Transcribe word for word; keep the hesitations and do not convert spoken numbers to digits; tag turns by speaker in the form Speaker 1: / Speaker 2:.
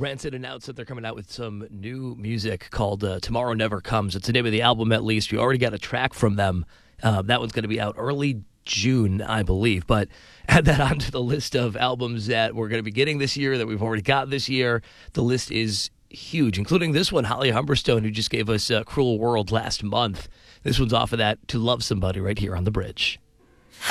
Speaker 1: Rancid announced that they're coming out with some new music called uh, Tomorrow Never Comes. It's the name of the album, at least. We already got a track from them. Uh, that one's going to be out early June, I believe. But add that onto the list of albums that we're going to be getting this year, that we've already got this year. The list is huge, including this one, Holly Humberstone, who just gave us uh, Cruel World last month. This one's off of that, To Love Somebody, right here on The Bridge.